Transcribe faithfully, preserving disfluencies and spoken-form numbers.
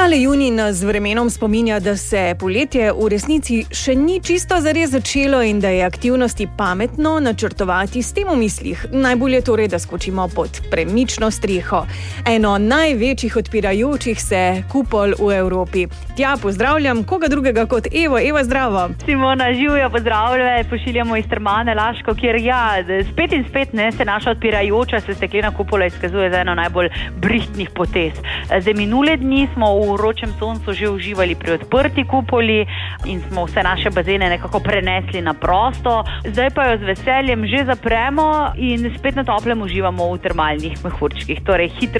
Tale junij nas z vremenom spominja, da se poletje v resnici še ni čisto zares začelo in da je aktivnosti pametno načrtovati s tem v mislih. Najbolje torej, da skočimo pod premično streho. Eno največjih odpirajočih se kupol v Evropi. Tja pozdravljam koga drugega kot Evo. Eva, zdravo. Simona, živijo, pozdravljaj. Pošiljamo iz Termane Laško, kjer ja, spet in spet ne, se naša odpirajoča se steklena kupola izkazuje za eno najbolj brihtnih potez. Zdaj, minule dni smo v vročem soncu že uživali pri odprti kupoli in smo vse naše bazene nekako prenesli na prosto. Zdaj pa jo z veseljem že zapremo in spet na toplem uživamo v termalnih mehurčkih. Torej, hitro